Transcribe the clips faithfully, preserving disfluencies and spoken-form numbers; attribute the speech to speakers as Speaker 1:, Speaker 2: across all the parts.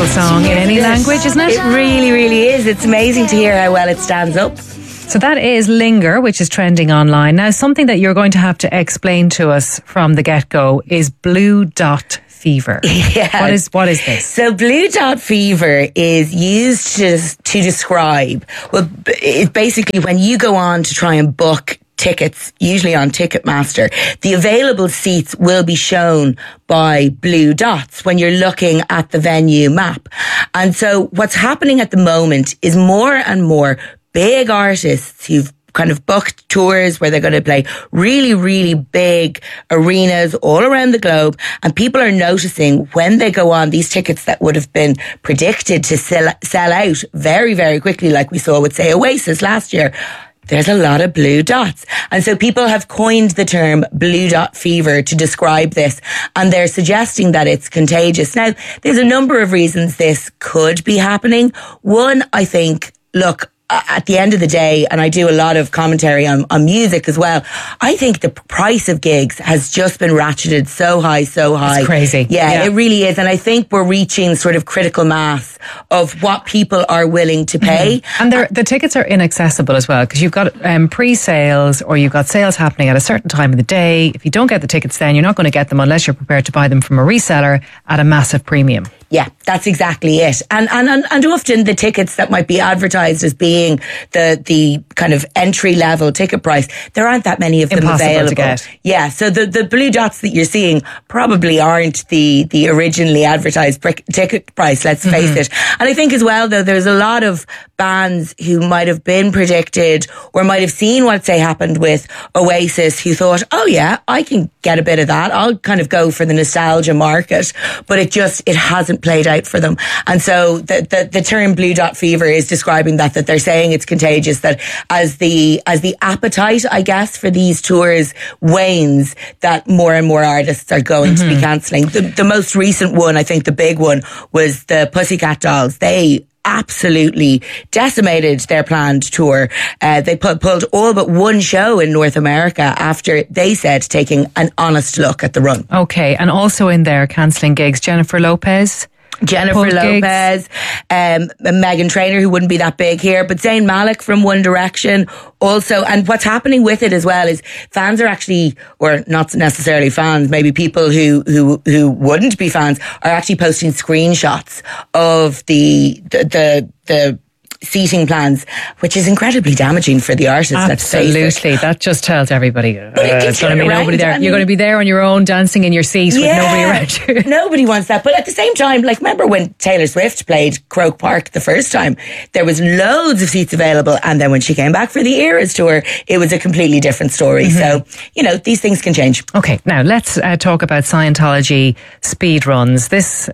Speaker 1: beautiful song in any language, isn't it?
Speaker 2: It really, really is. It's amazing to hear how well it stands up.
Speaker 1: So that is Linger, which is trending online. Now, something that you're going to have to explain to us from the get-go is Blue Dot Fever.
Speaker 2: Yeah.
Speaker 1: What is what is this?
Speaker 2: So Blue Dot Fever is used to, to describe, well, it's basically when you go on to try and book tickets, usually on Ticketmaster, the available seats will be shown by blue dots when you're looking at the venue map. And so what's happening at the moment is more and more big artists who've kind of booked tours where they're going to play really, really big arenas all around the globe. And people are noticing when they go on, these tickets that would have been predicted to sell, sell out very, very quickly, like we saw with, say, Oasis last year, there's a lot of blue dots. And so people have coined the term blue dot fever to describe this, and they're suggesting that it's contagious. Now, there's a number of reasons this could be happening. One, I think, look, at the end of the day, and I do a lot of commentary on, on music as well, I think the price of gigs has just been ratcheted so high, so high.
Speaker 1: It's crazy.
Speaker 2: Yeah,
Speaker 1: yeah,
Speaker 2: it really is. And I think we're reaching sort of critical mass of what people are willing to pay.
Speaker 1: Mm-hmm. And they're, the tickets are inaccessible as well, because you've got um, pre-sales or you've got sales happening at a certain time of the day. If you don't get the tickets then, you're not going to get them unless you're prepared to buy them from a reseller at a massive premium.
Speaker 2: Yeah, that's exactly it. And, and, and, and often the tickets that might be advertised as being the, the kind of entry level ticket price, there aren't that many of them
Speaker 1: Impossible
Speaker 2: available.
Speaker 1: to get.
Speaker 2: Yeah. So the, the blue dots that you're seeing probably aren't the, the originally advertised ticket price, let's mm-hmm. face it. And I think as well, though, there's a lot of bands who might have been predicted or might have seen what, say, happened with Oasis, who thought, oh yeah, I can get a bit of that. I'll kind of go for the nostalgia market. But it just, it hasn't played out for them. And so the, the, the term blue dot fever is describing that, that they're saying it's contagious, that as the, as the appetite, I guess, for these tours wanes, that more and more artists are going mm-hmm. to be cancelling. The, the most recent one, I think the big one, was the Pussycat Dolls. They absolutely decimated their planned tour. Uh, they pu- pulled all but one show in North America after, they said, taking an honest look at the run.
Speaker 1: Okay, and also in there cancelling gigs, Jennifer Lopez.
Speaker 2: Jennifer Lopez, um, Meghan Trainor, who wouldn't be that big here, but Zayn Malik from One Direction also. And what's happening with it as well is fans are actually, or not necessarily fans, maybe people who, who, who wouldn't be fans are actually posting screenshots of the, the, the, the seating plans, which is incredibly damaging for the artists.
Speaker 1: Absolutely, that just tells everybody uh,
Speaker 2: it's
Speaker 1: going to be nobody there. I mean, you're going to be there on your own, dancing in your seat
Speaker 2: yeah,
Speaker 1: with nobody around you.
Speaker 2: Nobody wants that. But at the same time, like, remember when Taylor Swift played Croke Park the first time? There was loads of seats available, and then when she came back for the Eras tour, it was a completely different story. Mm-hmm. So, you know, these things can change.
Speaker 1: Okay, now let's uh, talk about Scientology speed runs. This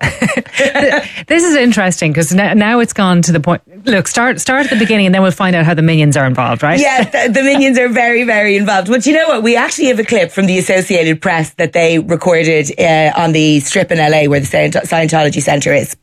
Speaker 1: this is interesting because now, now it's gone to the point. Look, start start at the beginning and then we'll find out how the Minions are involved, right?
Speaker 2: Yeah, the, the Minions are very, very involved. But you know what? We actually have a clip from the Associated Press that they recorded uh, on the Strip in L A where the Scientology Center is.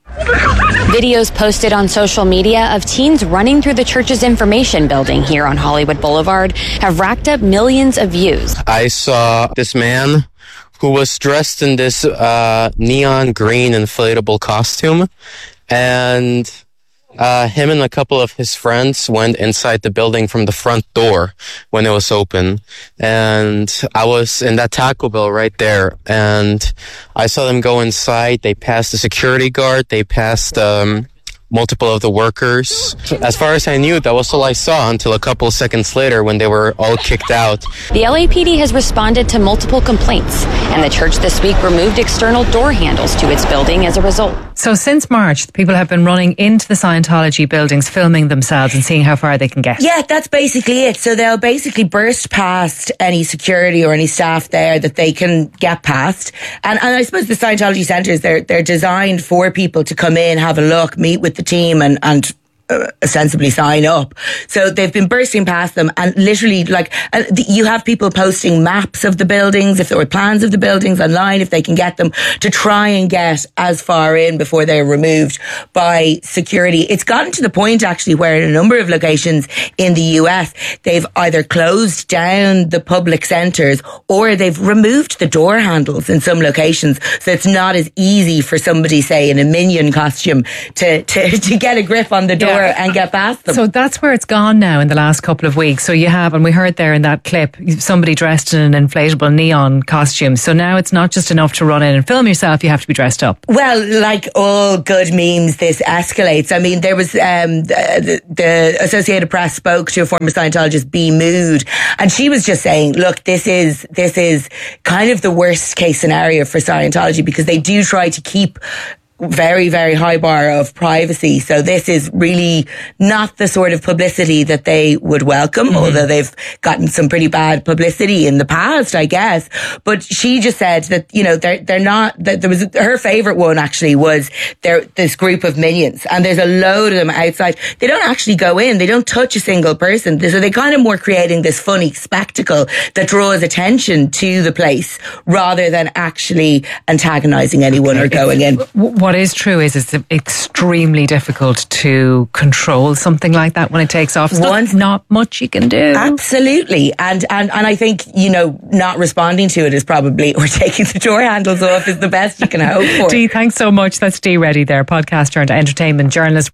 Speaker 3: Videos posted on social media of teens running through the church's information building here on Hollywood Boulevard have racked up millions of views.
Speaker 4: I saw this man who was dressed in this uh, neon green inflatable costume, and Uh, him and a couple of his friends went inside the building from the front door when it was open. And I was in that Taco Bell right there. And I saw them go inside. They passed the security guard. They passed, um, multiple of the workers. As far as I knew, that was all I saw until a couple of seconds later when they were all kicked out.
Speaker 3: The L A P D has responded to multiple complaints, and the church this week removed external door handles to its building as a result.
Speaker 1: So since March, people have been running into the Scientology buildings, filming themselves and seeing how far they can get.
Speaker 2: Yeah, that's basically it. So they'll basically burst past any security or any staff there that they can get past. And, and I suppose the Scientology centres, they're, they're designed for people to come in, have a look, meet with the team and, and uh, ostensibly sign up. So they've been bursting past them, and literally, like, uh, the, you have people posting maps of the buildings, if there were plans of the buildings online, if they can get them, to try and get as far in before they're removed by security. It's gotten to the point, actually, where in a number of locations in the U S, they've either closed down the public centres or they've removed the door handles in some locations, so it's not as easy for somebody, say, in a Minion costume to, to, to get a grip on the door yeah. and get past them.
Speaker 1: So that's where it's gone now in the last couple of weeks. So you have, and we heard there in that clip, somebody dressed in an inflatable neon costume. So now it's not just enough to run in and film yourself, you have to be dressed up.
Speaker 2: Well, like all good memes, this escalates. I mean, there was um, the, the Associated Press spoke to a former Scientologist, B. Mood, and she was just saying, look, this is this is kind of the worst case scenario for Scientology, because they do try to keep very, very high bar of privacy. So this is really not the sort of publicity that they would welcome, mm-hmm. although they've gotten some pretty bad publicity in the past, I guess. But she just said that, you know, they're, they're not, that there was, her favourite one actually was there, this group of minions, and there's a load of them outside. They don't actually go in, they don't touch a single person. So they kind of more creating this funny spectacle that draws attention to the place rather than actually antagonising anyone or going in.
Speaker 1: What is true is it's extremely difficult to control something like that when it takes off. There's not much you can do.
Speaker 2: Absolutely. And, and, and I think, you know, not responding to it is probably, or taking the door handles off is the best you can hope for.
Speaker 1: Dee, thanks so much. That's Dee Reddy there, podcaster and entertainment journalist.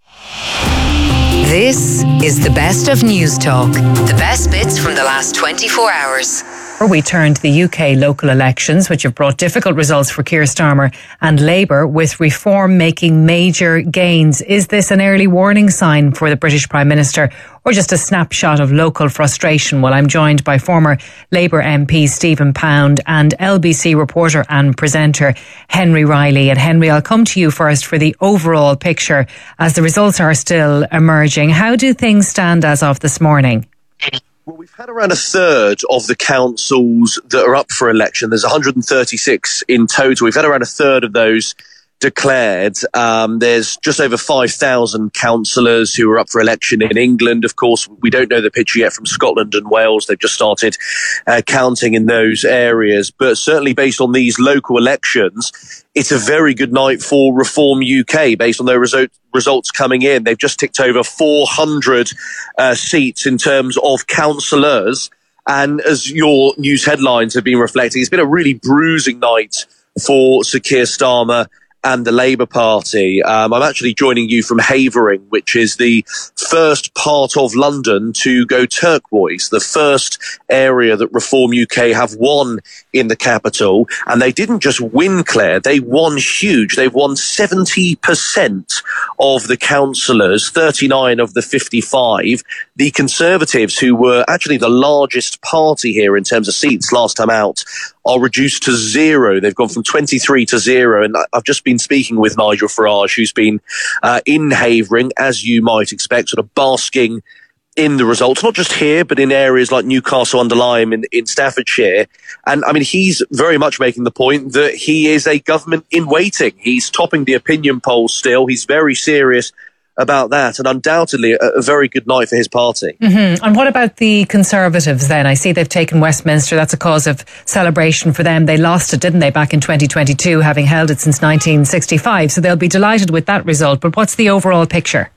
Speaker 5: This is the best of News Talk. The best bits from the last twenty-four hours.
Speaker 1: We turn to the U K local elections, which have brought difficult results for Keir Starmer and Labour, with Reform making major gains. Is this an early warning sign for the British Prime Minister, or just a snapshot of local frustration? Well, I'm joined by former Labour M P Stephen Pound and L B C reporter and presenter Henry Riley. And Henry, I'll come to you first for the overall picture as the results are still emerging. How do things stand as of this morning?
Speaker 6: Well, we've had around a third of the councils that are up for election. There's one hundred thirty-six in total. We've had around a third of those declared. Um, there's just over five thousand councillors who are up for election in England. Of course, we don't know the picture yet from Scotland and Wales. They've just started uh, counting in those areas. But certainly based on these local elections, it's a very good night for Reform U K based on their result, results coming in. They've just ticked over four hundred uh, seats in terms of councillors. And as your news headlines have been reflecting, it's been a really bruising night for Sir Keir Starmer and the Labour Party. Um, I'm actually joining you from Havering, which is the first part of London to go turquoise, the first area that Reform U K have won in the capital. And they didn't just win, Claire, they won huge. They've won seventy percent of the councillors, thirty-nine of the fifty-five. The Conservatives, who were actually the largest party here in terms of seats last time out, are reduced to zero. They've gone from twenty-three to zero. And I've just been speaking with Nigel Farage, who's been uh, in Havering, as you might expect, sort of basking in the results, not just here, but in areas like Newcastle under Lyme in, in Staffordshire. And I mean, he's very much making the point that he is a government in waiting. He's topping the opinion polls still. He's very serious about that, and undoubtedly a, a very good night for his party.
Speaker 1: Mm-hmm. And what about the Conservatives then? I see they've taken Westminster. That's a cause of celebration for them. They lost it, didn't they, back in twenty twenty-two, having held it since nineteen sixty-five. So they'll be delighted with that result. But what's the overall picture?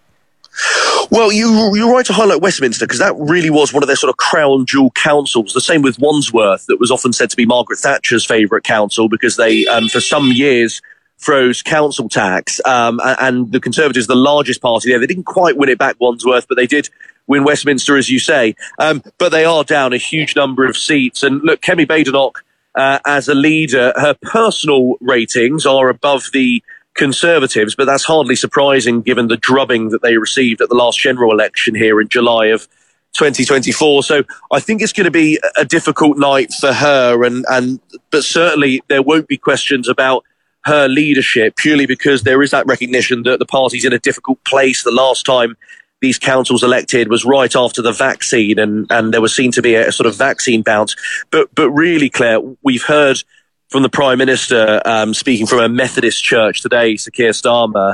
Speaker 6: Well, you, you're right to highlight Westminster, because that really was one of their sort of crown jewel councils. The same with Wandsworth, that was often said to be Margaret Thatcher's favourite council, because they, um, for some years, froze council tax, um, and the Conservatives, the largest party there. They didn't quite win it back, Wandsworth, but they did win Westminster, as you say. Um, but they are down a huge number of seats. And look, Kemi Badenoch, uh, as a leader, her personal ratings are above the Conservatives, but that's hardly surprising given the drubbing that they received at the last general election here in July of twenty twenty-four. So I think it's going to be a difficult night for her, and, and but certainly there won't be questions about her leadership, purely because there is that recognition that the party's in a difficult place. The last time these councils elected was right after the vaccine, and, and there was seen to be a, a sort of vaccine bounce. But but really, Claire, we've heard from the Prime Minister, um, speaking from a Methodist church today, Sir Keir Starmer,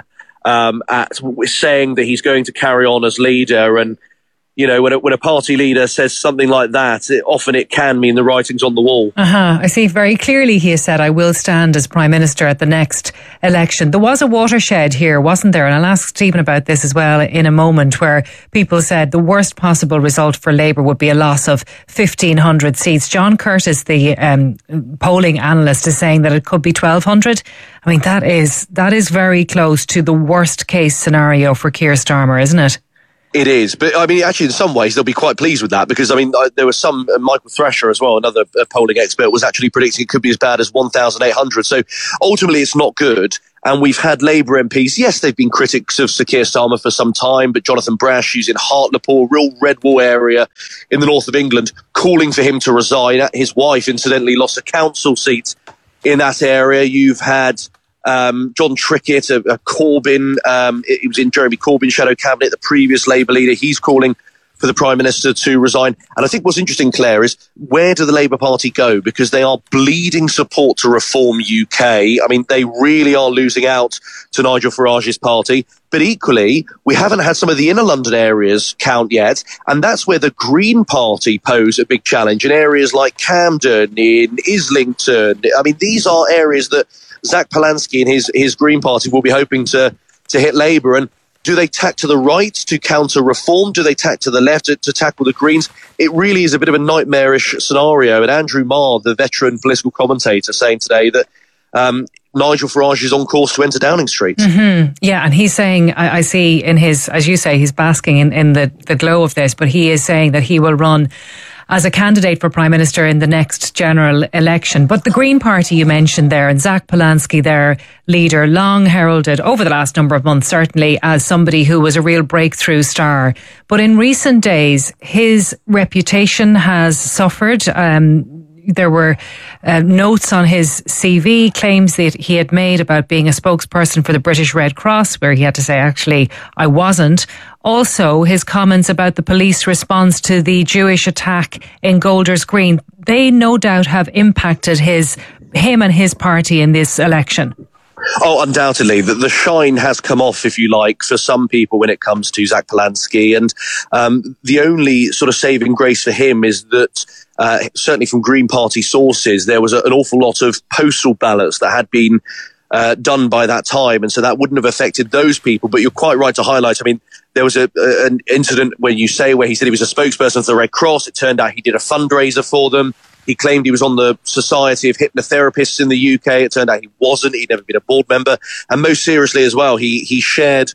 Speaker 6: um, at saying that he's going to carry on as leader. And you know, when a, when a party leader says something like that, it, often it can mean the writing's on the wall.
Speaker 1: Uh-huh. I see very clearly he has said, I will stand as Prime Minister at the next election. There was a watershed here, wasn't there? And I'll ask Stephen about this as well in a moment, where people said the worst possible result for Labour would be a loss of fifteen hundred seats. John Curtis, the um, polling analyst, is saying that it could be twelve hundred. I mean, that is that is very close to the worst case scenario for Keir Starmer, isn't it?
Speaker 6: It is, but I mean, actually, in some ways, they'll be quite pleased with that, because I mean, uh, there was some uh, Michael Thresher as well, another uh, polling expert, was actually predicting it could be as bad as one thousand eight hundred. So ultimately, it's not good. And we've had Labour M Ps. Yes, they've been critics of Sir Keir Starmer for some time, but Jonathan Brash, who's in Hartlepool, real red wall area in the north of England, calling for him to resign. His wife, incidentally, lost a council seat in that area. You've had Um, John Trickett, a, a Corbyn, um, he was in Jeremy Corbyn's shadow cabinet, the previous Labour leader. He's calling for the Prime Minister to resign. And I think what's interesting, Claire, is where do the Labour Party go? Because they are bleeding support to Reform U K. I mean, they really are losing out to Nigel Farage's party. But equally, we haven't had some of the inner London areas count yet. And that's where the Green Party pose a big challenge in areas like Camden, in Islington. I mean, these are areas that Zach Polanski and his his Green Party will be hoping to to hit Labour. And do they tack to the right to counter Reform? Do they tack to the left to, to tackle the Greens? It really is a bit of a nightmarish scenario. And Andrew Marr, the veteran political commentator, saying today that um, Nigel Farage is on course to enter Downing Street.
Speaker 1: Mm-hmm. Yeah, and he's saying, I, I see in his, as you say, he's basking in, in the, the glow of this, but he is saying that he will run as a candidate for Prime Minister in the next general election. But the Green Party you mentioned there, and Zach Polanski, their leader, long heralded over the last number of months, certainly, as somebody who was a real breakthrough star. But in recent days, his reputation has suffered. Um, There were uh, notes on his C V, claims that he had made about being a spokesperson for the British Red Cross, where he had to say, actually, I wasn't. Also, his comments about the police response to the Jewish attack in Golders Green, they no doubt have impacted his him and his party in this election.
Speaker 6: Oh, undoubtedly. The, the shine has come off, if you like, for some people when it comes to Zach Polanski. And um, the only sort of saving grace for him is that, uh, certainly from Green Party sources, there was a, an awful lot of postal ballots that had been uh, done by that time. And so that wouldn't have affected those people. But you're quite right to highlight, I mean, there was a, a, an incident where you say where he said he was a spokesperson for the Red Cross. It turned out he did a fundraiser for them. He claimed he was on the Society of Hypnotherapists in the U K. It turned out he wasn't. He'd never been a board member. And most seriously as well, he he shared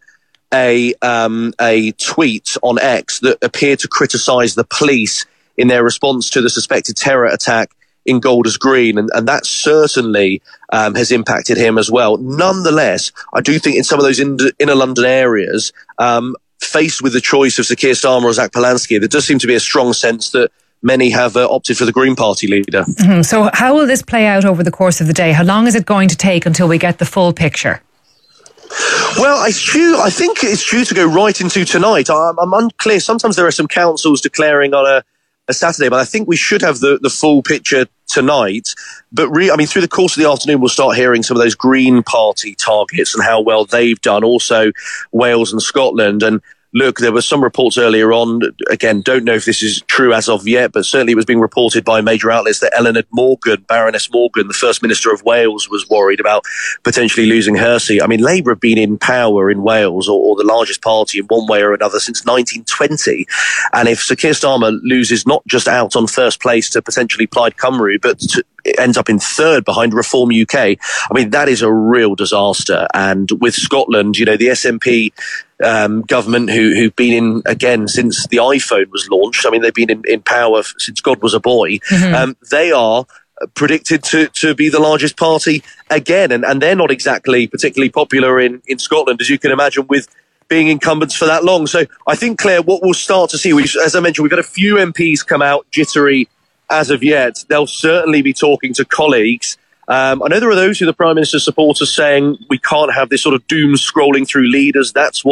Speaker 6: a um, a tweet on X that appeared to criticise the police in their response to the suspected terror attack in Golders Green. And, and that certainly um, has impacted him as well. Nonetheless, I do think in some of those in, inner London areas, um, faced with the choice of Sir Keir Starmer or Zach Polanski, there does seem to be a strong sense that many have uh, opted for the Green Party leader.
Speaker 1: Mm-hmm. So how will this play out over the course of the day? How long is it going to take until we get the full picture?
Speaker 6: Well, it's due, I think it's due to go right into tonight. I'm, I'm unclear. Sometimes there are some councils declaring on a, a Saturday, but I think we should have the, the full picture tonight. But re- I mean, through the course of the afternoon, we'll start hearing some of those Green Party targets and how well they've done. Also, Wales and Scotland. And look, there were some reports earlier on, again, don't know if this is true as of yet, but certainly it was being reported by major outlets that Eleanor Morgan, Baroness Morgan, the First Minister of Wales, was worried about potentially losing her seat. I mean, Labour have been in power in Wales, or, or the largest party in one way or another, since nineteen twenty. And if Sir Keir Starmer loses not just out on first place to potentially Plaid Cymru, but to, it ends up in third behind Reform U K, I mean, that is a real disaster. And with Scotland, you know, the S N P Um, government who, who've been in, again, since the iPhone was launched. I mean, they've been in, in power f- since God was a boy. Mm-hmm. Um, they are predicted to, to be the largest party again. And, and they're not exactly particularly popular in, in Scotland, as you can imagine, with being incumbents for that long. So I think, Claire, what we'll start to see, we, as I mentioned, we've had a few M Ps come out jittery as of yet. They'll certainly be talking to colleagues. Um, I know there are those who the Prime Minister's supporters saying we can't have this sort of doom scrolling through leaders. That's what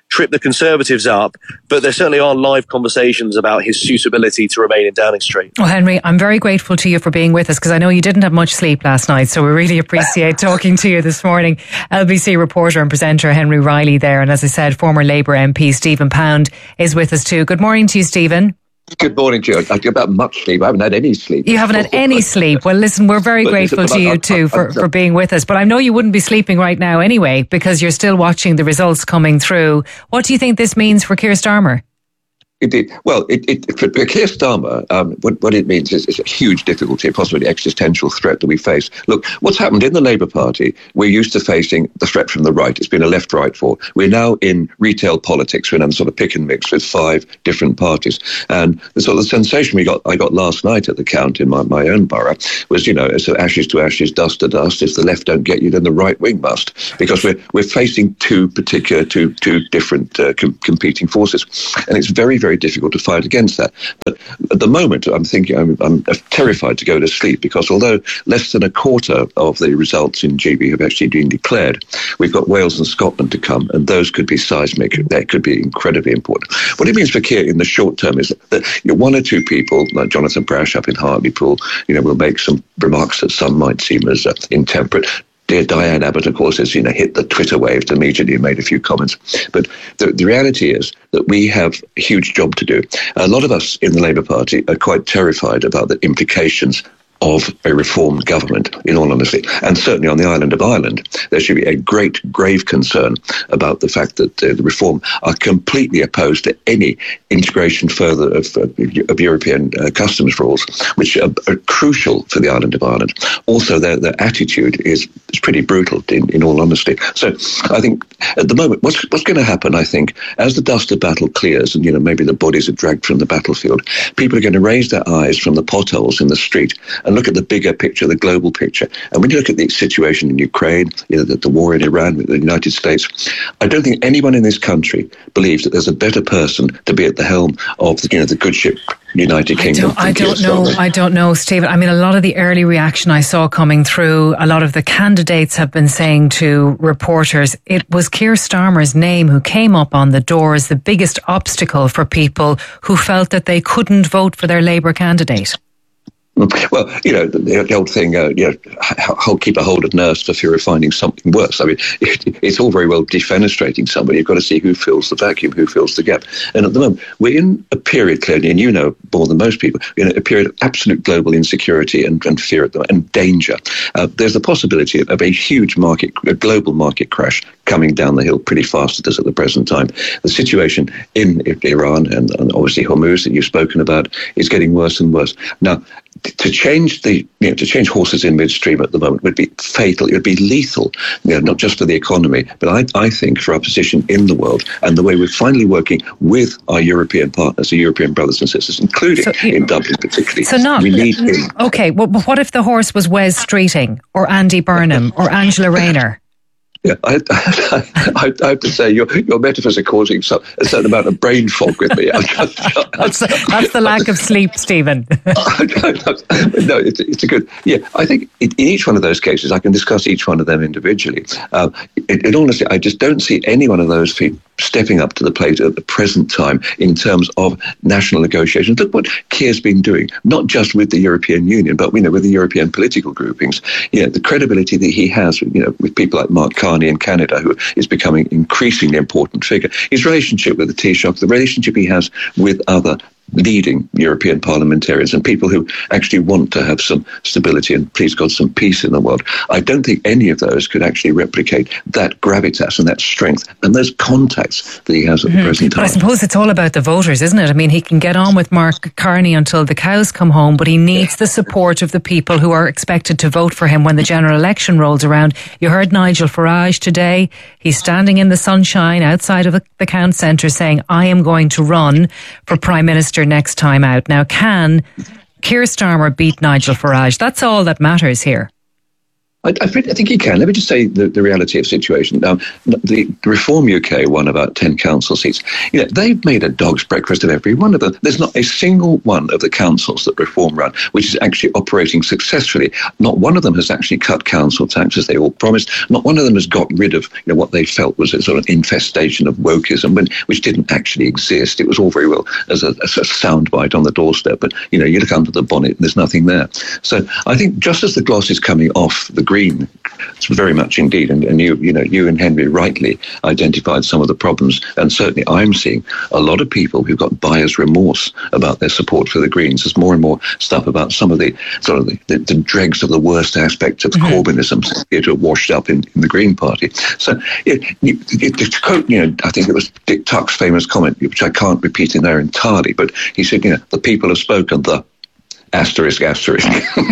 Speaker 6: trip the Conservatives up, but there certainly are live conversations about his suitability to remain in Downing Street.
Speaker 1: Well, Henry, I'm very grateful to you for being with us, because I know you didn't have much sleep last night, so we really appreciate talking to you this morning. L B C reporter and presenter Henry Riley there, and as I said, former Labour M P Stephen Pound is with us too. Good morning to you, Stephen.
Speaker 7: Good morning to you. I get about much sleep. I haven't had any sleep.
Speaker 1: You haven't had any sleep. Well, listen, we're very but grateful to you too for, for being with us. But I know you wouldn't be sleeping right now anyway, because you're still watching the results coming through. What do you think this means for Keir Starmer?
Speaker 7: Indeed. Well, it, it, for Keir Starmer, um, what, what it means is, is a huge difficulty, possibly existential threat that we face. Look, what's happened in the Labour Party, we're used to facing the threat from the right. It's been a left-right war. We're now in retail politics. We're in a sort of pick and mix with five different parties. And the sort of sensation we got, I got last night at the count in my, my own borough was, you know, it's ashes to ashes, dust to dust. If the left don't get you, then the right wing must. Because we're we're facing two particular, two two different uh, com- competing forces. And it's very, very very difficult to fight against that. But at the moment, I'm thinking I'm, I'm terrified to go to sleep, because although less than a quarter of the results in G B have actually been declared, we've got Wales and Scotland to come, and those could be seismic. That could be incredibly important. What it means for Keir in the short term is that you know, one or two people, like Jonathan Brash up in Hartlepool, you know, will make some remarks that some might seem as uh, intemperate. Dear Diane Abbott, of course, has you know, hit the Twitter waves immediately and made a few comments. But the, the reality is that we have a huge job to do. A lot of us in the Labour Party are quite terrified about the implications of a reformed government, in all honesty. And certainly on the island of Ireland, there should be a great, grave concern about the fact that uh, the reform are completely opposed to any integration further of, uh, of European uh, customs rules, which are, are crucial for the island of Ireland. Also, their, their attitude is, is pretty brutal, in, in all honesty. So I think at the moment, what's, what's going to happen, I think, as the dust of battle clears and, you know, maybe the bodies are dragged from the battlefield, people are going to raise their eyes from the potholes in the street and look at the bigger picture, the global picture. And when you look at the situation in Ukraine, you know, the, the war in Iran with the United States, I don't think anyone in this country believes that there's a better person to be at the helm of the, you know, the good ship United Kingdom.
Speaker 1: I don't, I don't know. I don't know, Stephen. I mean, a lot of the early reaction I saw coming through, a lot of the candidates have been saying to reporters, it was Keir Starmer's name who came up on the door as the biggest obstacle for people who felt that they couldn't vote for their Labour candidate.
Speaker 7: Well, you know, the, the old thing, uh, you know, hold, keep a hold of nurse for fear of finding something worse. I mean, it, it's all very well defenestrating somebody. You've got to see who fills the vacuum, who fills the gap. And at the moment, we're in a period, clearly, and you know more than most people, in a period of absolute global insecurity and, and fear at the moment, and danger. Uh, there's a possibility of, of a huge market, a global market crash coming down the hill pretty fast at us at the present time. The situation in Iran and, and obviously Hormuz that you've spoken about is getting worse and worse. Now, to change the, you know, to change horses in midstream at the moment would be fatal. It would be lethal, you know, not just for the economy, but I, I think for our position in the world and the way we're finally working with our European partners, the European brothers and sisters, including so, in Dublin particularly.
Speaker 1: So not,
Speaker 7: we need him.
Speaker 1: Okay, well, but what if the horse was Wes Streeting or Andy Burnham or Angela Rayner?
Speaker 7: Yeah, I, I, I have to say your your metaphors are causing some, a certain amount of brain fog with me.
Speaker 1: that's, that's the lack of sleep, Stephen.
Speaker 7: No, it's, it's a good. Yeah, I think in each one of those cases, I can discuss each one of them individually. Um, in, in honesty, I just don't see any one of those people stepping up to the plate at the present time in terms of national negotiations. Look what Keir's been doing, not just with the European Union, but you know, with the European political groupings. You know, the credibility that he has, you know, with people like Mark Carney in Canada, who is becoming increasingly important figure. His relationship with the Taoiseach, the relationship he has with other leading European parliamentarians and people who actually want to have some stability and, please God, some peace in the world. I don't think any of those could actually replicate that gravitas and that strength and those contacts that he has at mm-hmm. the present time.
Speaker 1: But I suppose it's all about the voters, isn't it? I mean, he can get on with Mark Carney until the cows come home, but he needs the support of the people who are expected to vote for him when the general election rolls around. You heard Nigel Farage today. He's standing in the sunshine outside of the Count Centre saying, I am going to run for Prime Minister next time out. Now, can Keir Starmer beat Nigel Farage? That's all that matters here.
Speaker 7: I, I think you can. Let me just say the, the reality of the situation. Um, the Reform U K won about ten council seats. You know, they've made a dog's breakfast of every one of them. There's not a single one of the councils that Reform run which is actually operating successfully. Not one of them has actually cut council tax as they all promised. Not one of them has got rid of you know, what they felt was a sort of infestation of wokeism, when, which didn't actually exist. It was all very well as a, as a soundbite on the doorstep, but you know, you look under the bonnet and there's nothing there. So I think just as the gloss is coming off the green, it's very much indeed, and, and you, you know, you and Henry rightly identified some of the problems, and certainly I'm seeing a lot of people who've got buyer's remorse about their support for the Greens. There's more and more stuff about some of the sort of the, the, the dregs of the worst aspects of mm-hmm. Corbynism here to washed up in, in the Green Party. So, it, it, it, to quote, you know, I think it was Dick Tuck's famous comment, which I can't repeat in there entirely, but he said, you know, the people have spoken, the asterisk, asterisk.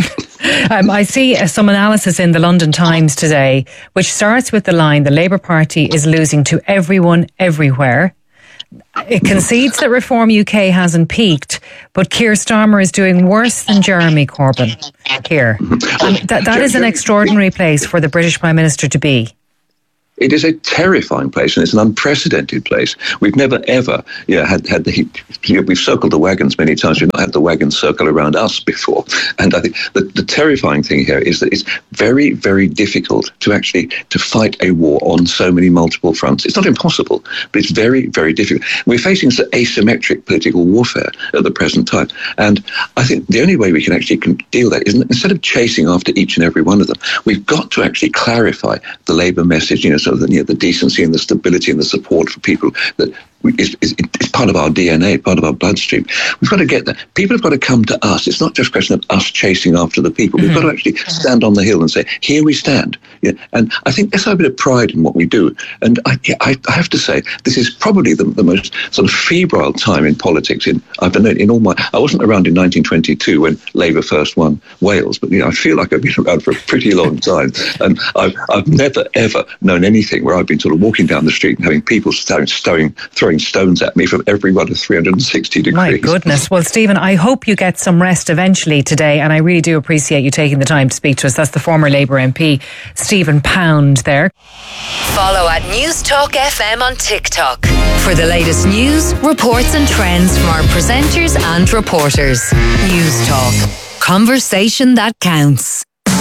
Speaker 1: um, I see uh, some analysis in the London Times today, which starts with the line, the Labour Party is losing to everyone, everywhere. It concedes that Reform U K hasn't peaked, but Keir Starmer is doing worse than Jeremy Corbyn here. Um, that, that is an extraordinary place for the British Prime Minister to be.
Speaker 7: It is a terrifying place, and it's an unprecedented place. We've never, ever you know, had, had the, you know, we've circled the wagons many times. We've not had the wagons circle around us before. And I think the, the terrifying thing here is that it's very, very difficult to actually to fight a war on so many multiple fronts. It's not impossible, but it's very, very difficult. We're facing asymmetric political warfare at the present time. And I think the only way we can actually deal with that is instead of chasing after each and every one of them, we've got to actually clarify the Labour message, you know, so that you know, the decency and the stability and the support for people that is, is, is part of our D N A, part of our bloodstream. We've got to get that. People have got to come to us. It's not just a question of us chasing after the people. Mm-hmm. We've got to actually stand on the hill and say, here we stand. Yeah. And I think there's a bit of pride in what we do. And I, I, I have to say, this is probably the, the most sort of febrile time in politics. In I've been in all my. I wasn't around in nineteen twenty-two when Labour first won Wales, but you know I feel like I've been around for a pretty long time, and I've I've never ever known anything where I've been sort of walking down the street and having people throwing throwing, throwing stones at me from every one of three hundred sixty degrees.
Speaker 1: My goodness. Well, Stephen, I hope you get some rest eventually today, and I really do appreciate you taking the time to speak to us. That's the former Labour M P, Stephen Pound there.
Speaker 5: Follow at News Talk F M on TikTok for the latest news, reports and trends from our presenters and reporters. News Talk. Conversation that counts.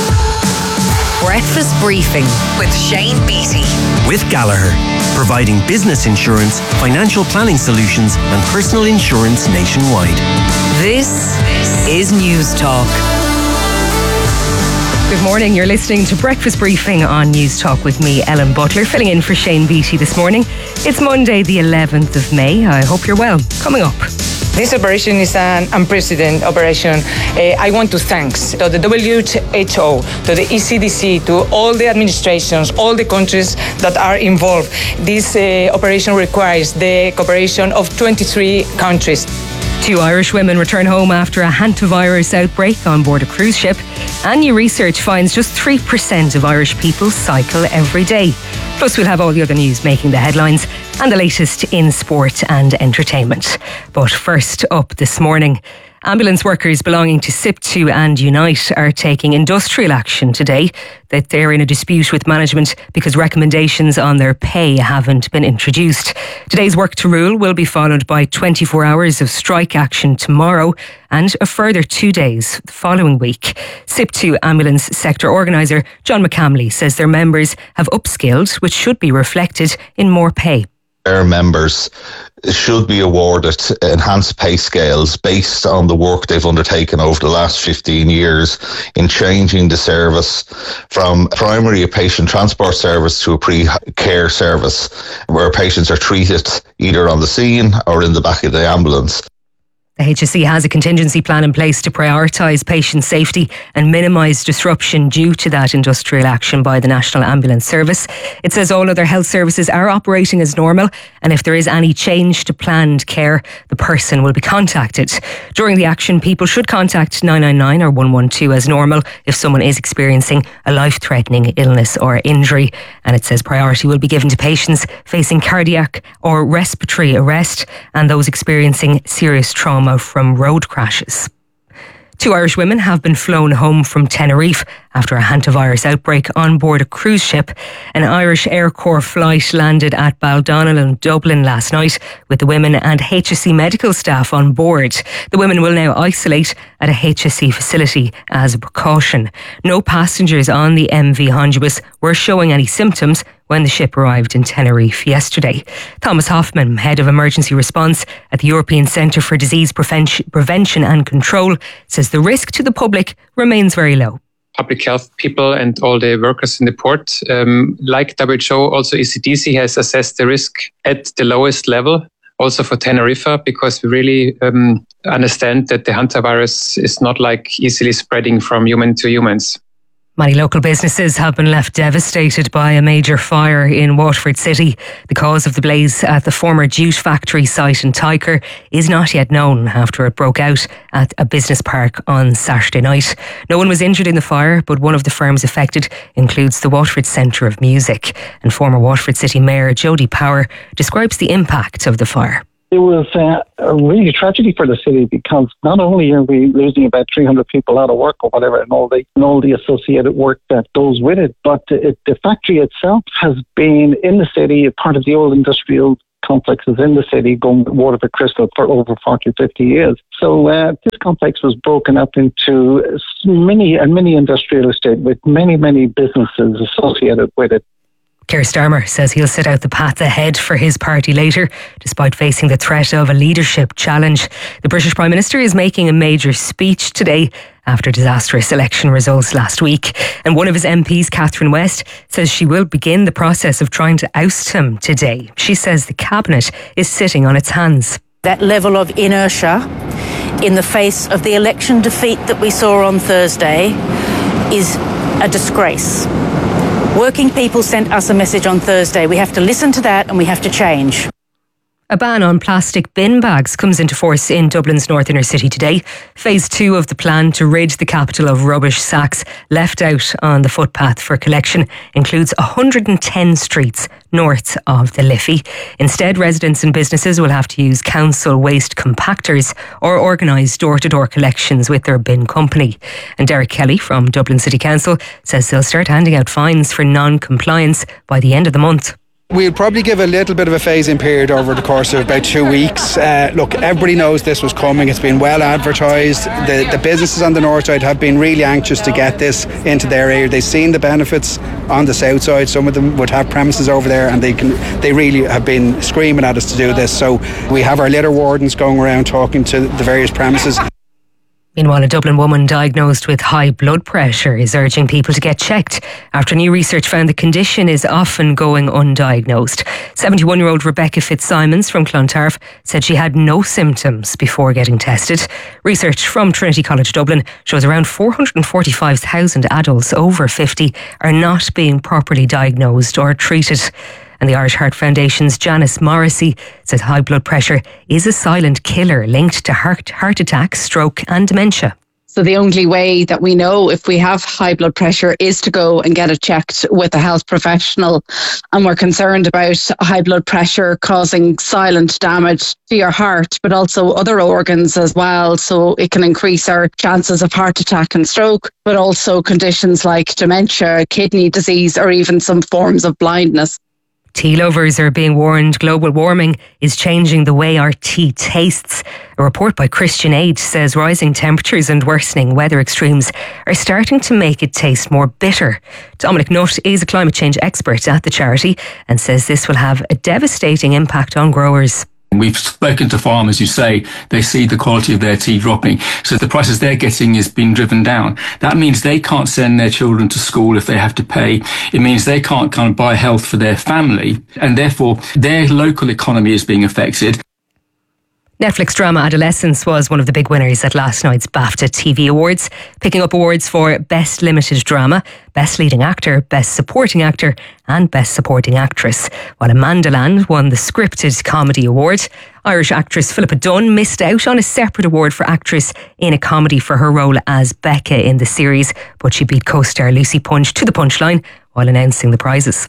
Speaker 5: Breakfast Briefing with Shane Beattie.
Speaker 8: With Gallagher, providing business insurance, financial planning solutions and personal insurance nationwide.
Speaker 5: This is News Talk.
Speaker 9: Good morning, you're listening to Breakfast Briefing on News Talk with me, Ellen Butler, filling in for Shane Beattie this morning. It's Monday the eleventh of May. I hope you're well. Coming up.
Speaker 10: This operation is an unprecedented operation. Uh, I want to thank to the W H O, to the E C D C, to all the administrations, all the countries that are involved. This uh, operation requires the cooperation of twenty-three countries.
Speaker 9: Two Irish women return home after a hantavirus outbreak on board a cruise ship. And new research finds just three percent of Irish people cycle every day. Plus, we'll have all the other news making the headlines and the latest in sport and entertainment. But first up this morning, ambulance workers belonging to S I P two and Unite are taking industrial action today. That they're in a dispute with management because recommendations on their pay haven't been introduced. Today's work to rule will be followed by twenty-four hours of strike action tomorrow and a further two days the following week. S I P two ambulance sector organiser John McCamley says their members have upskilled, which should be reflected in more pay.
Speaker 11: Their members should be awarded enhanced pay scales based on the work they've undertaken over the last fifteen years in changing the service from primary patient transport service to a pre-care service where patients are treated either on the scene or in the back of the ambulance.
Speaker 9: The H S E has a contingency plan in place to prioritise patient safety and minimise disruption due to that industrial action by the National Ambulance Service. It says all other health services are operating as normal, and if there is any change to planned care, the person will be contacted. During the action, people should contact nine nine nine or one one two as normal if someone is experiencing a life-threatening illness or injury. And it says priority will be given to patients facing cardiac or respiratory arrest and those experiencing serious trauma from road crashes. Two Irish women have been flown home from Tenerife after a hantavirus outbreak on board a cruise ship. An Irish Air Corps flight landed at Baldonnel in Dublin last night with the women and H S E medical staff on board. The women will now isolate at a H S E facility as a precaution. No passengers on the M V Honduras were showing any symptoms when the ship arrived in Tenerife yesterday. Thomas Hoffman, Head of Emergency Response at the European Centre for Disease Prevention and Control, says the risk to the public remains very low.
Speaker 12: Public health people and all the workers in the port, um, like W H O, also E C D C has assessed the risk at the lowest level, also for Tenerife, because we really um, understand that the hantavirus is not like easily spreading from human to humans.
Speaker 9: Many local businesses have been left devastated by a major fire in Waterford City. The cause of the blaze at the former jute factory site in Tyker is not yet known after it broke out at a business park on Saturday night. No one was injured in the fire, but one of the firms affected includes the Waterford Centre of Music. And former Waterford City Mayor Jody Power describes the impact of the fire.
Speaker 13: It was uh, a really tragedy for the city, because not only are we losing about three hundred people out of work or whatever, and all the and all the associated work that goes with it, but it, the factory itself has been in the city, part of the old industrial complexes in the city, going with Waterford Crystal for over forty, fifty years. So uh, this complex was broken up into many a mini industrial estate with many, many businesses associated with it.
Speaker 9: Keir Starmer says he'll set out the path ahead for his party later, despite facing the threat of a leadership challenge. The British Prime Minister is making a major speech today after disastrous election results last week. And one of his M Ps, Catherine West, says she will begin the process of trying to oust him today. She says the Cabinet is sitting on its hands.
Speaker 14: That level of inertia in the face of the election defeat that we saw on Thursday is a disgrace. Working people sent us a message on Thursday. We have to listen to that and we have to change.
Speaker 9: A ban on plastic bin bags comes into force in Dublin's north inner city today. Phase two of the plan to rid the capital of rubbish sacks left out on the footpath for collection includes one hundred ten streets north of the Liffey. Instead, residents and businesses will have to use council waste compactors or organise door-to-door collections with their bin company. And Derek Kelly from Dublin City Council says they'll start handing out fines for non-compliance by the end of the month.
Speaker 15: We'll probably give a little bit of a phasing period over the course of about two weeks. Uh, look, everybody knows this was coming. It's been well advertised. The, the businesses on the north side have been really anxious to get this into their area. They've seen the benefits on the south side. Some of them would have premises over there, and they can. They really have been screaming at us to do this. So we have our litter wardens going around talking to the various premises.
Speaker 9: Meanwhile, a Dublin woman diagnosed with high blood pressure is urging people to get checked after new research found the condition is often going undiagnosed. seventy-one-year-old Rebecca Fitzsimons from Clontarf said she had no symptoms before getting tested. Research from Trinity College Dublin shows around four hundred forty-five thousand adults over fifty are not being properly diagnosed or treated. And the Irish Heart Foundation's Janice Morrissey says high blood pressure is a silent killer linked to heart, heart attacks, stroke and dementia.
Speaker 16: So the only way that we know if we have high blood pressure is to go and get it checked with a health professional. And we're concerned about high blood pressure causing silent damage to your heart, but also other organs as well. So it can increase our chances of heart attack and stroke, but also conditions like dementia, kidney disease, or even some forms of blindness.
Speaker 9: Tea lovers are being warned global warming is changing the way our tea tastes. A report by Christian Aid says rising temperatures and worsening weather extremes are starting to make it taste more bitter. Dominic Nutt is a climate change expert at the charity and says this will have a devastating impact on growers.
Speaker 17: We've spoken to farmers who say they see the quality of their tea dropping. So the prices they're getting is being driven down. That means they can't send their children to school if they have to pay. It means they can't kind of buy health for their family. And therefore, their local economy is being affected.
Speaker 9: Netflix drama Adolescence was one of the big winners at last night's BAFTA T V Awards, picking up awards for Best Limited Drama, Best Leading Actor, Best Supporting Actor and Best Supporting Actress, while Amandaland won the Scripted Comedy Award. Irish actress Philippa Dunn missed out on a separate award for actress in a comedy for her role as Becca in the series, but she beat co-star Lucy Punch to the punchline while announcing the prizes.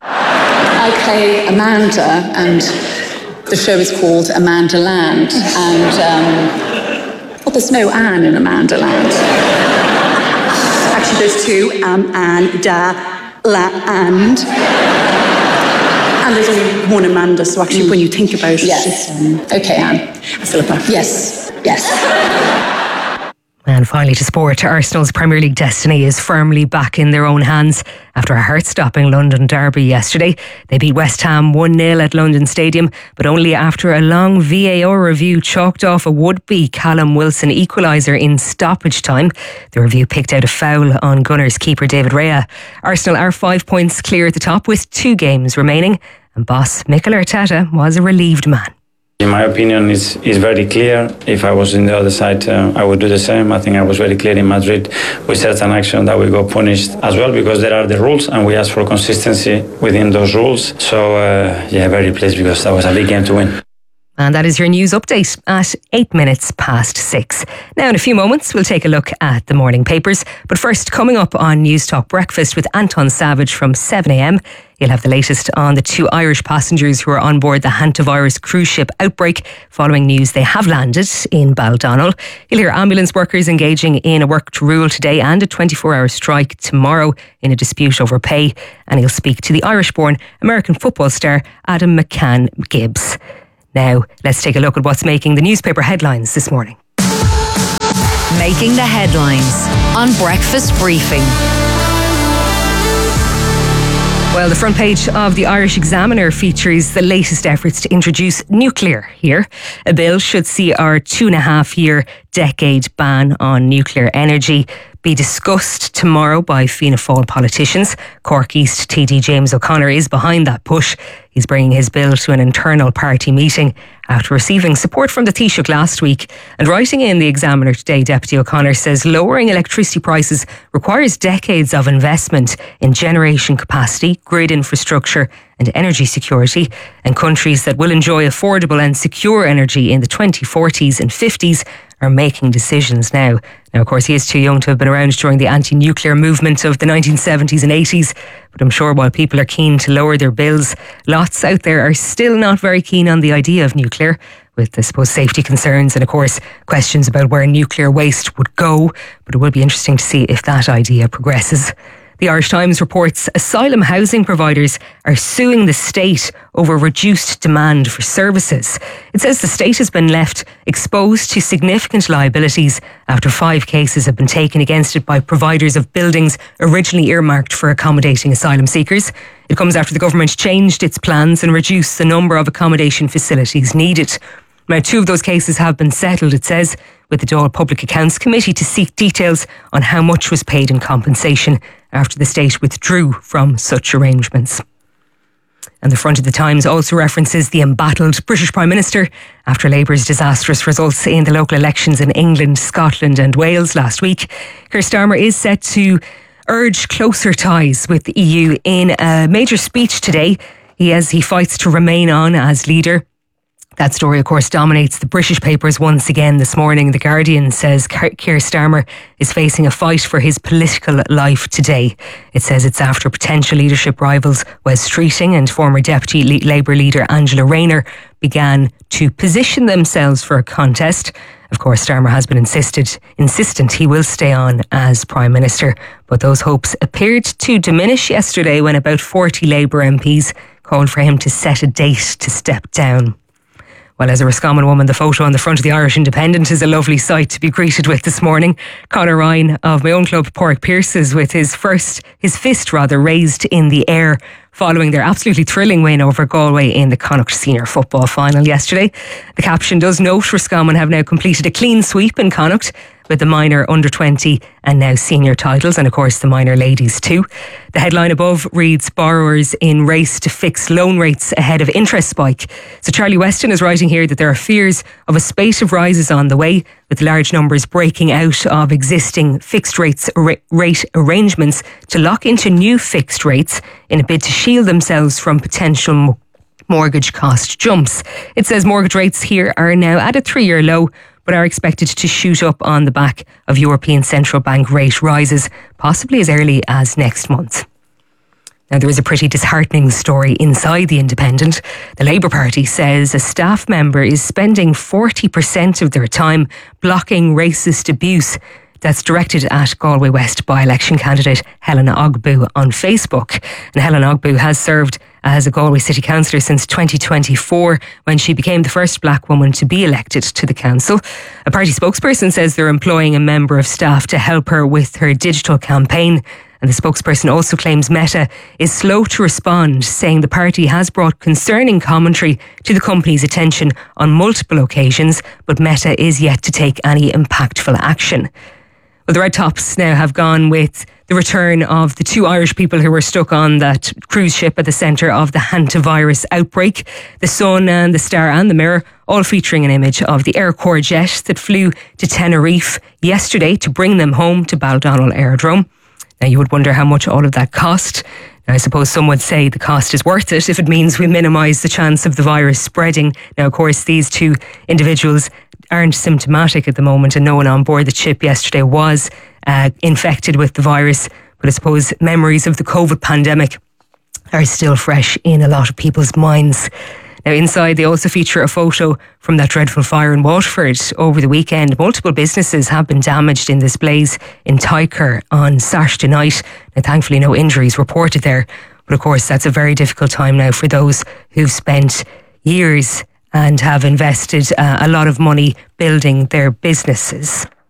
Speaker 18: I play Amanda, and the show is called Amandaland, and um, Well, there's no Anne in Amanda Land. Actually, there's two, am, Anne, da, la, and. And there's only one Amanda, so actually, mm. when you think about it, yes. it's... Um, okay, Anne. Philippa. Yes, yes.
Speaker 9: And finally to sport, Arsenal's Premier League destiny is firmly back in their own hands after a heart-stopping London derby yesterday. They beat West Ham one nil at London Stadium, but only after a long V A R review chalked off a would-be Callum Wilson equaliser in stoppage time. The review picked out a foul on Gunners keeper David Raya. Arsenal are five points clear at the top with two games remaining, and boss Mikel Arteta was a relieved man.
Speaker 19: In my opinion, it's, it's very clear. If I was in the other side, uh, I would do the same. I think I was very clear in Madrid with certain action that we got punished as well, because there are the rules and we ask for consistency within those rules. So, uh, yeah, very pleased because that was a big game to win.
Speaker 9: And that is your news update at eight minutes past six. Now, in a few moments, we'll take a look at the morning papers. But first, coming up on News Talk Breakfast with Anton Savage from seven a.m, you'll have the latest on the two Irish passengers who are on board the hantavirus cruise ship Outbreak following news they have landed in Baldonnel. You'll hear ambulance workers engaging in a work to rule today and a twenty-four hour strike tomorrow in a dispute over pay. And he'll speak to the Irish-born American football star Adam McCann Gibbs. Now, let's take a look at what's making the newspaper headlines this morning.
Speaker 5: Making the headlines on Breakfast Briefing.
Speaker 9: Well, the front page of the Irish Examiner features the latest efforts to introduce nuclear here. A bill should see our two and a half year decade ban on nuclear energy be discussed tomorrow by Fianna Fáil politicians. Cork East T D James O'Connor is behind that push. He's bringing his bill to an internal party meeting after receiving support from the Taoiseach last week. And writing in the Examiner today, Deputy O'Connor says lowering electricity prices requires decades of investment in generation capacity, grid infrastructure and energy security, and countries that will enjoy affordable and secure energy in the twenty forties and fifties are making decisions now. Now, of course, he is too young to have been around during the anti-nuclear movement of the nineteen seventies and eighties, but I'm sure while people are keen to lower their bills, lots out there are still not very keen on the idea of nuclear, with, I suppose, safety concerns and, of course, questions about where nuclear waste would go. But it will be interesting to see if that idea progresses. The Irish Times reports asylum housing providers are suing the state over reduced demand for services. It says the state has been left exposed to significant liabilities after five cases have been taken against it by providers of buildings originally earmarked for accommodating asylum seekers. It comes after the government changed its plans and reduced the number of accommodation facilities needed. Now, two of those cases have been settled, it says, with the Dáil Public Accounts Committee to seek details on how much was paid in compensation after the state withdrew from such arrangements. And the front of the Times also references the embattled British Prime Minister after Labour's disastrous results in the local elections in England, Scotland and Wales last week. Keir Starmer is set to urge closer ties with the E U in a major speech today. He as he fights to remain on as leader. That story, of course, dominates the British papers once again this morning. The Guardian says Keir Starmer is facing a fight for his political life today. It says it's after potential leadership rivals Wes Streeting and former Deputy Labour leader Angela Rayner began to position themselves for a contest. Of course, Starmer has been insisted, insistent he will stay on as Prime Minister, but those hopes appeared to diminish yesterday when about forty Labour M Ps called for him to set a date to step down. Well, as a Roscommon woman, the photo on the front of the Irish Independent is a lovely sight to be greeted with this morning. Conor Ryan of my own club, Pádraig Pearses, with his first, his fist rather, raised in the air following their absolutely thrilling win over Galway in the Connacht Senior Football Final yesterday. The caption does note Roscommon have now completed a clean sweep in Connacht with the minor under twenty and now senior titles, and of course the minor ladies too. The headline above reads, borrowers in race to fix loan rates ahead of interest spike. So Charlie Weston is writing here that there are fears of a spate of rises on the way, with large numbers breaking out of existing fixed rates rate arrangements to lock into new fixed rates in a bid to shield themselves from potential mortgage cost jumps. It says mortgage rates here are now at a three-year low, but are expected to shoot up on the back of European Central Bank rate rises, possibly as early as next month. Now, there is a pretty disheartening story inside the Independent. The Labour Party says a staff member is spending forty percent of their time blocking racist abuse that's directed at Galway West by-election candidate Helena Ogbu on Facebook. And Helena Ogbu has served as a Galway City Councillor since twenty twenty-four, when she became the first black woman to be elected to the council. A party spokesperson says they're employing a member of staff to help her with her digital campaign. And the spokesperson also claims Meta is slow to respond, saying the party has brought concerning commentary to the company's attention on multiple occasions, but Meta is yet to take any impactful action. Well, the Red Tops now have gone with the return of the two Irish people who were stuck on that cruise ship at the centre of the hantavirus outbreak. The Sun and the Star and the Mirror, all featuring an image of the Air Corps jet that flew to Tenerife yesterday to bring them home to Baldonnel Aerodrome. Now, you would wonder how much all of that cost. Now, I suppose some would say the cost is worth it if it means we minimise the chance of the virus spreading. Now, of course, these two individuals aren't symptomatic at the moment, and no one on board the ship yesterday was uh, infected with the virus. But I suppose memories of the COVID pandemic are still fresh in a lot of people's minds. Now, inside, they also feature a photo from that dreadful fire in Waterford over the weekend. Multiple businesses have been damaged in this blaze in Tyker on Saturday night. Now, thankfully, no injuries reported there. But of course, that's a very difficult time now for those who've spent years and have invested uh, a lot of money building their businesses.